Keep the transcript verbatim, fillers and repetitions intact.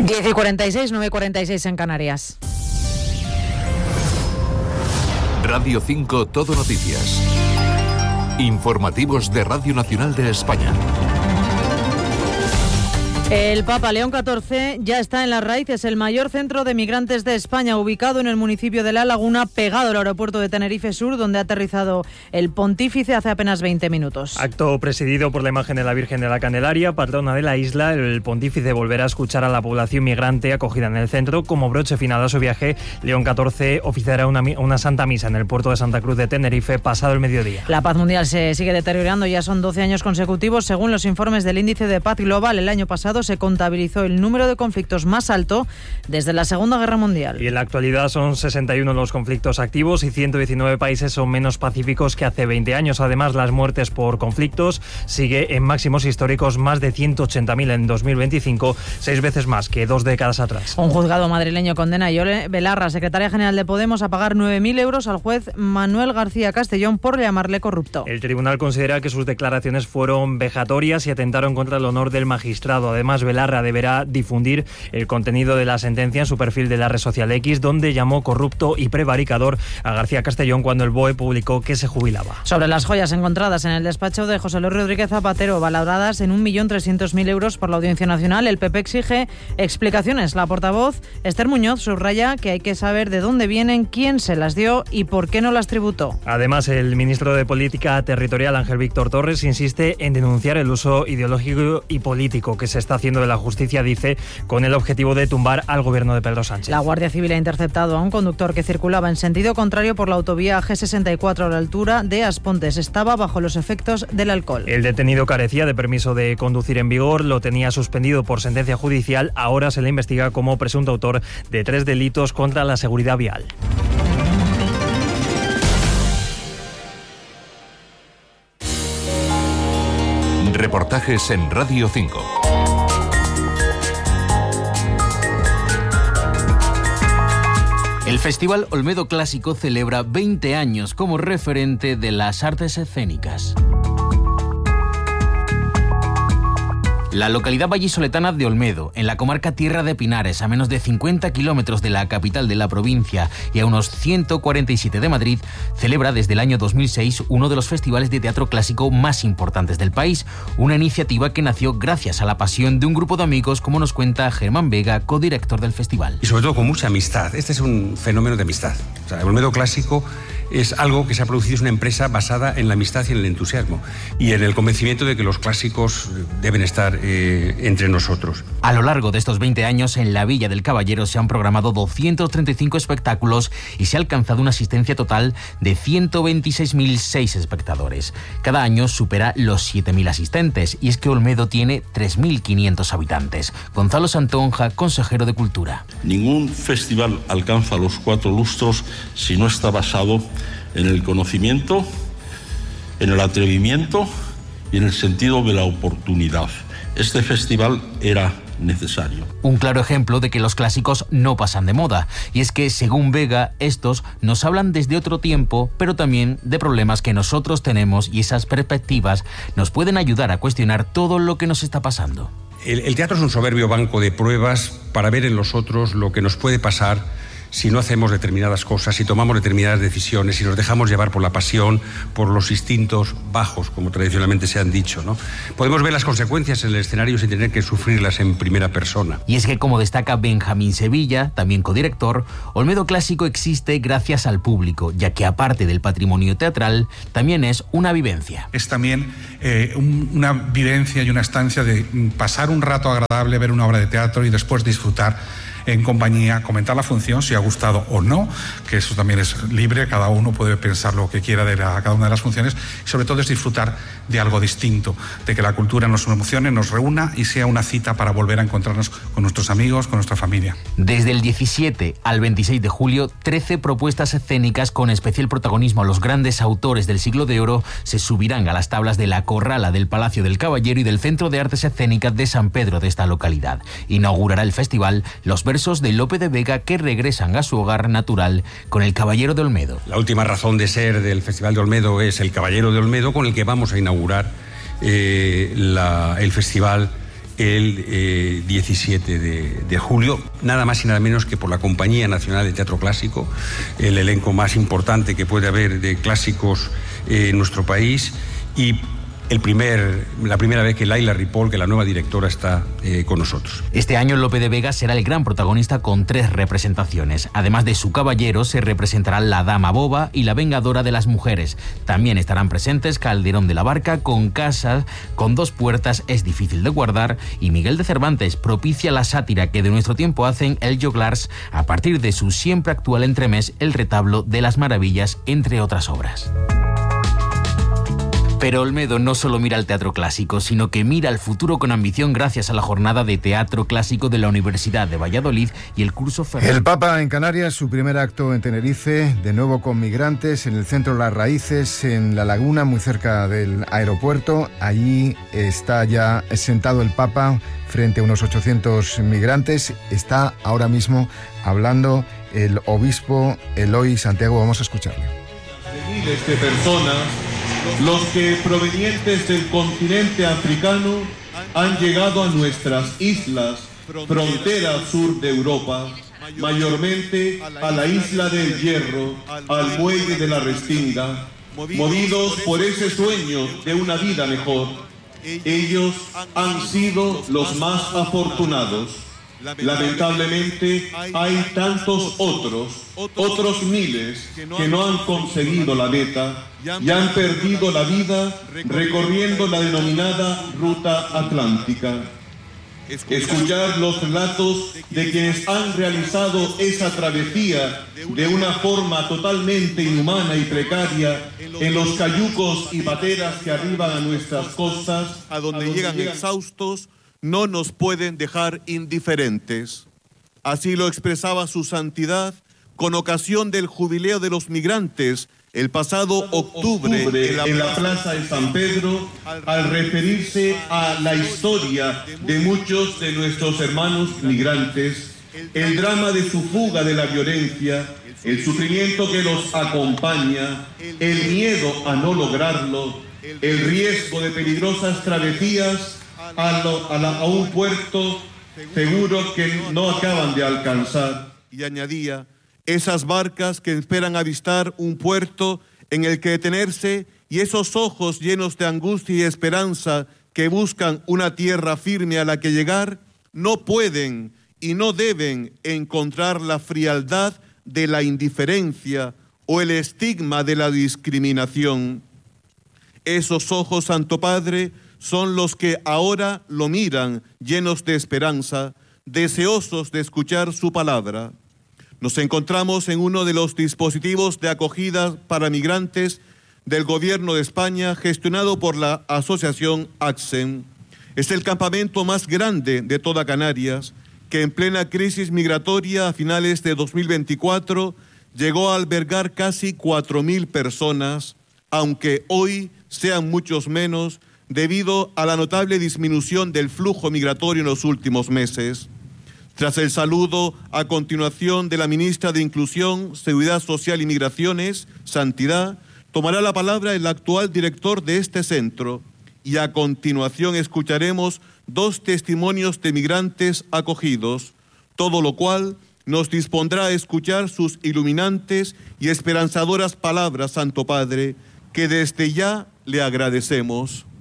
diez y cuarenta y seis, nueve y cuarenta y seis en Canarias. Radio cinco Todo Noticias. Informativos de Radio Nacional de España. El Papa León catorce ya está en Las Raíces, el mayor centro de migrantes de España, ubicado en el municipio de La Laguna, pegado al aeropuerto de Tenerife Sur, donde ha aterrizado el pontífice hace apenas veinte minutos. Acto presidido por la imagen de la Virgen de la Candelaria, patrona de la isla. El pontífice volverá a escuchar a la población migrante acogida en el centro. Como broche final a su viaje, León catorce oficiará una, una santa misa en el puerto de Santa Cruz de Tenerife pasado el mediodía. La paz mundial se sigue deteriorando, ya son doce años consecutivos. Según los informes del Índice de Paz Global, el año pasado se contabilizó el número de conflictos más alto desde la Segunda Guerra Mundial. Y en la actualidad son sesenta y uno los conflictos activos y ciento diecinueve países son menos pacíficos que hace veinte años. Además, las muertes por conflictos sigue en máximos históricos, más de ciento ochenta mil en dos mil veinticinco, seis veces más que dos décadas atrás. Un juzgado madrileño condena a Iole Belarra, secretaria general de Podemos, a pagar nueve mil euros al juez Manuel García Castellón por llamarle corrupto. El tribunal considera que sus declaraciones fueron vejatorias y atentaron contra el honor del magistrado. Además, Belarra deberá difundir el contenido de la sentencia en su perfil de la red social X, donde llamó corrupto y prevaricador a García Castellón cuando el B O E publicó que se jubilaba. Sobre las joyas encontradas en el despacho de José Luis Rodríguez Zapatero, valoradas en un millón trescientos mil euros por la Audiencia Nacional, el P P exige explicaciones. La portavoz Esther Muñoz subraya que hay que saber de dónde vienen, quién se las dio y por qué no las tributó. Además, el ministro de Política Territorial, Ángel Víctor Torres, insiste en denunciar el uso ideológico y político que se está haciendo de la justicia, dice, con el objetivo de tumbar al gobierno de Pedro Sánchez. La Guardia Civil ha interceptado a un conductor que circulaba en sentido contrario por la autovía G sesenta y cuatro a la altura de Aspontes. Estaba bajo los efectos del alcohol. El detenido carecía de permiso de conducir en vigor, lo tenía suspendido por sentencia judicial. Ahora se le investiga como presunto autor de tres delitos contra la seguridad vial. Reportajes en Radio cinco. El Festival Olmedo Clásico celebra veinte años como referente de las artes escénicas. La localidad vallisoletana de Olmedo, en la comarca Tierra de Pinares, a menos de cincuenta kilómetros de la capital de la provincia y a unos ciento cuarenta y siete de Madrid, celebra desde el año dos mil seis uno de los festivales de teatro clásico más importantes del país, una iniciativa que nació gracias a la pasión de un grupo de amigos, como nos cuenta Germán Vega, codirector del festival. Y sobre todo con mucha amistad. Este es un fenómeno de amistad. O sea, el Olmedo Clásico es algo que se ha producido, es una empresa basada en la amistad y en el entusiasmo y en el convencimiento de que los clásicos deben estar eh, entre nosotros. A lo largo de estos veinte años, en la Villa del Caballero se han programado doscientos treinta y cinco espectáculos y se ha alcanzado una asistencia total de ciento veintiséis mil seis espectadores. Cada año supera los siete mil asistentes, y es que Olmedo tiene tres mil quinientos habitantes. Gonzalo Santonja, consejero de Cultura. Ningún festival alcanza los cuatro lustros si no está basado en el conocimiento, en el atrevimiento y en el sentido de la oportunidad. Este festival era necesario. Un claro ejemplo de que los clásicos no pasan de moda, y es que, según Vega, estos nos hablan desde otro tiempo, pero también de problemas que nosotros tenemos, y esas perspectivas nos pueden ayudar a cuestionar todo lo que nos está pasando. El, el teatro es un soberbio banco de pruebas para ver en los otros lo que nos puede pasar si no hacemos determinadas cosas, si tomamos determinadas decisiones, si nos dejamos llevar por la pasión, por los instintos bajos, como tradicionalmente se han dicho, ¿no? Podemos ver las consecuencias en el escenario sin tener que sufrirlas en primera persona. Y es que, como destaca Benjamín Sevilla, también codirector, Olmedo Clásico existe gracias al público, ya que aparte del patrimonio teatral, también es una vivencia. Es también eh, un, una vivencia y una estancia de pasar un rato agradable, ver una obra de teatro y después disfrutar en compañía, comentar la función, si ha gustado o no, que eso también es libre, cada uno puede pensar lo que quiera de la, cada una de las funciones, y sobre todo es disfrutar de algo distinto, de que la cultura nos emocione, nos reúna y sea una cita para volver a encontrarnos con nuestros amigos, con nuestra familia. Desde el diecisiete al veintiséis de julio, trece propuestas escénicas con especial protagonismo a los grandes autores del siglo de oro se subirán a las tablas de la Corrala del Palacio del Caballero y del Centro de Artes Escénicas de San Pedro de esta localidad. Inaugurará el festival los versos de Lope de Vega, que regresan a su hogar natural con el Caballero de Olmedo. La última razón de ser del Festival de Olmedo es el Caballero de Olmedo, con el que vamos a inaugurar eh, la, el festival el eh, diecisiete de julio, nada más y nada menos que por la Compañía Nacional de Teatro Clásico, el elenco más importante que puede haber de clásicos eh, en nuestro país, y El primer, la primera vez que Laila Ripoll, que la nueva directora, está eh, con nosotros. Este año Lope de Vega será el gran protagonista con tres representaciones. Además de su caballero, se representarán La Dama Boba y La Vengadora de las Mujeres. También estarán presentes Calderón de la Barca, con Casas, con dos puertas, Es difícil de guardar, y Miguel de Cervantes propicia la sátira que de nuestro tiempo hacen el Joglars a partir de su siempre actual entremés El Retablo de las Maravillas, entre otras obras. Pero Olmedo no solo mira al teatro clásico, sino que mira al futuro con ambición gracias a la jornada de teatro clásico de la Universidad de Valladolid y el curso Ferrer. El Papa en Canarias, su primer acto en Tenerife, de nuevo con migrantes, en el centro Las Raíces, en La Laguna, muy cerca del aeropuerto. Allí está ya sentado el Papa frente a unos ochocientos migrantes. Está ahora mismo hablando el obispo Eloy Santiago. Vamos a escucharle. De miles de personas, los que provenientes del continente africano han llegado a nuestras islas, frontera sur de Europa, mayormente a la isla del Hierro, al muelle de la Restinga, movidos por ese sueño de una vida mejor. Ellos han sido los más afortunados. Lamentablemente hay tantos otros, otros miles que no han conseguido la meta y han perdido la vida recorriendo la denominada Ruta Atlántica. Escuchar los relatos de quienes han realizado esa travesía de una forma totalmente inhumana y precaria en los cayucos y pateras que arriban a nuestras costas, a donde, a donde llegan, llegan exhaustos, no nos pueden dejar indiferentes. Así lo expresaba su santidad con ocasión del jubileo de los migrantes el pasado octubre, octubre en, la en la plaza de San Pedro, al referirse a la historia de muchos de nuestros hermanos migrantes, el drama de su fuga de la violencia, el sufrimiento que los acompaña, el miedo a no lograrlo, el riesgo de peligrosas travesías A, lo, a, la, a un puerto seguro que no acaban de alcanzar. Y añadía, esas barcas que esperan avistar un puerto en el que detenerse y esos ojos llenos de angustia y esperanza que buscan una tierra firme a la que llegar, no pueden y no deben encontrar la frialdad de la indiferencia o el estigma de la discriminación. Esos ojos, Santo Padre, son los que ahora lo miran llenos de esperanza, deseosos de escuchar su palabra. Nos encontramos en uno de los dispositivos de acogida para migrantes del Gobierno de España, gestionado por la asociación ACCEN. Es el campamento más grande de toda Canarias, que en plena crisis migratoria a finales de dos mil veinticuatro llegó a albergar casi cuatro mil personas, aunque hoy sean muchos menos, debido a la notable disminución del flujo migratorio en los últimos meses. Tras el saludo a continuación de la ministra de Inclusión, Seguridad Social y Migraciones, Santidad, tomará la palabra el actual director de este centro y a continuación escucharemos dos testimonios de migrantes acogidos, todo lo cual nos dispondrá a escuchar sus iluminantes y esperanzadoras palabras, Santo Padre, que desde ya le agradecemos.